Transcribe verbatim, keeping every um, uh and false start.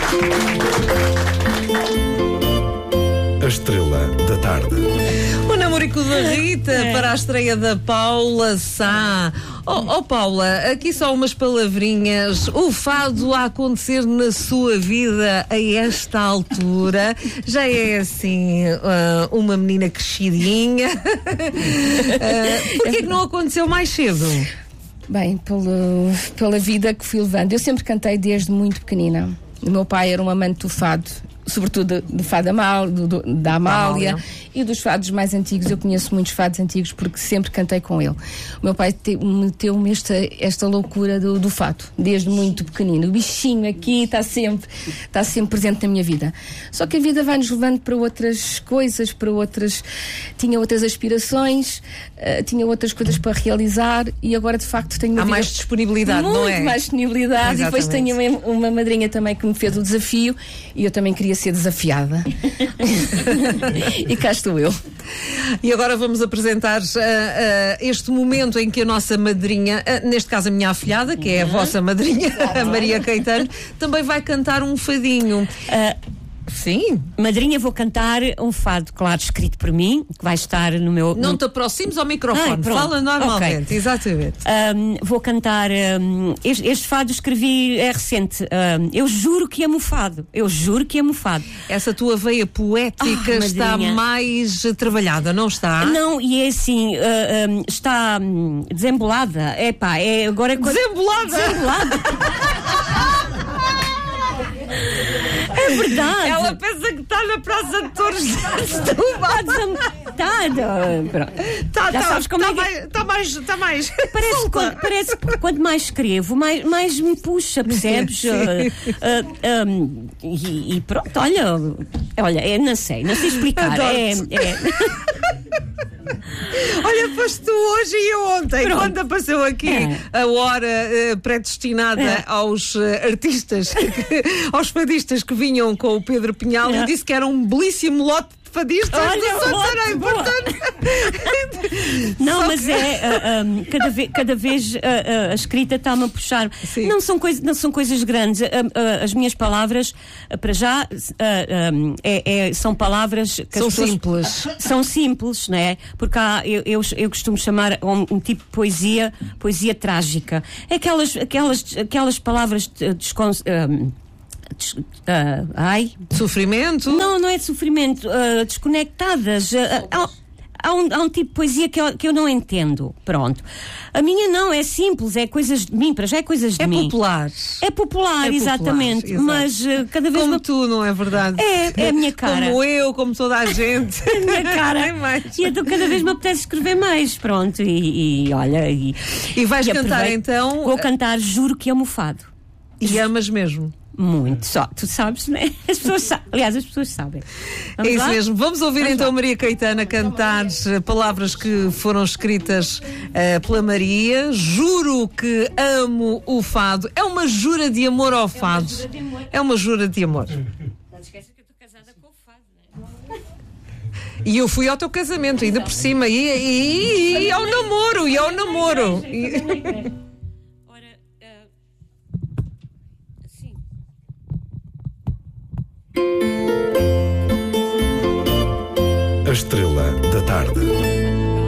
A estrela da tarde. O namorico da Rita É. para a estreia da Paula Sá. Oh, oh Paula, aqui só umas palavrinhas. O fado a acontecer na sua vida a esta altura já é assim, uh, uma menina crescidinha. uh, Porquê que não aconteceu mais cedo? Bem, pelo, pela vida que fui levando. Eu sempre cantei desde muito pequenina. O meu pai era um amante do fado, sobretudo do fado Amal, do, do, da Amália, Amália e dos fados mais antigos. Eu conheço muitos fados antigos porque sempre cantei com ele. O meu pai te, meteu-me esta, esta loucura do, do fado, desde muito pequenino. O bichinho aqui está sempre, está sempre presente na minha vida. Só que a vida vai-nos levando para outras coisas, para outras... Tinha outras aspirações, uh, tinha outras coisas para realizar e agora, de facto, tenho uma Há vida mais disponibilidade, muito não é? mais disponibilidade. Exatamente. E depois tenho uma, uma madrinha também que me fez o desafio e eu também queria ser desafiada. E cá estou eu. E agora vamos apresentar uh, uh, este momento em que a nossa madrinha, uh, neste caso a minha afilhada, que é a vossa madrinha, a Maria Caetano, também vai cantar um fadinho. Uh, Sim. Madrinha, vou cantar um fado, claro, escrito por mim, que vai estar no meu... Não no... te aproximes ao microfone, Ai, pronto. fala normalmente, Okay. exatamente. Um, vou cantar um, este, este fado escrevi, é recente. Um, eu juro que amo fado. Eu juro que amo fado. Essa tua veia poética Ah, está madrinha. mais trabalhada, não está? Não, e é assim, uh, um, está um, desembolada. É pá, é agora... Desembolada! Desembolada. É verdade. Ela pensa que está na Praça de Torres de Está desembolada. Tá, Já tá, sabes como tá é que... mais, tá mais, tá mais. Parece, Solta. quando, parece que quanto mais escrevo, mais, mais me puxa, percebes? Uh, uh, um, e, e pronto, olha, olha, eu não sei, não sei explicar. É, é... Olha, foste tu hoje e eu ontem, Pronto. quando apareceu aqui É. a hora uh, predestinada É. aos uh, artistas, que, aos fadistas que vinham com o Pedro Pinhal, É. e disse que era um belíssimo lote de fadistas Olha, do Santarém, boa. portanto. Não, Só mas que- é uh, um, cada, ve cada vez uh, uh, a escrita está-me a puxar. Sim. Não são, coisa, não são coisas grandes. Uh, uh, as minhas palavras, uh, para já, uh, um, é, é, são palavras que São as pessoas, simples. São simples, não é? Porque há, eu, eu, eu costumo chamar um, um tipo de poesia, poesia trágica. É aquelas, aquelas, aquelas palavras uh, descon... Um, des, uh, ai... Sofrimento? Não, não é de sofrimento, uh, desconectadas. Uh, há, há, um, há um tipo de poesia que eu, que eu não entendo. Pronto. A minha não, é simples, é coisas de mim, para já é coisas de É mim. popular. É popular, É popular, exatamente. exato. Mas uh, cada vez Como me... tu, não é verdade? É, é a minha cara. Como eu, como toda a gente. a minha cara. É mais. E então cada vez me apetece escrever mais. Pronto, e, e olha. E, E vais e cantar aproveito. então. Vou cantar Juro que amo fado. E amas mesmo. Muito, só. Tu sabes, né? As pessoas sabem. Aliás, as pessoas sabem. É Vamos isso lá? mesmo. Vamos ouvir Vamos então lá. Maria Caetano a cantar uh, palavras que foram escritas uh, pela Maria. Juro que amo o fado. É uma jura de amor ao fado. É uma jura de amor. Não te esqueças que eu estou casada com o fado, né? E eu fui ao teu casamento, ainda por cima, e, e, e ao namoro, e ao namoro. E- Ora, uh, assim. A estrela da tarde.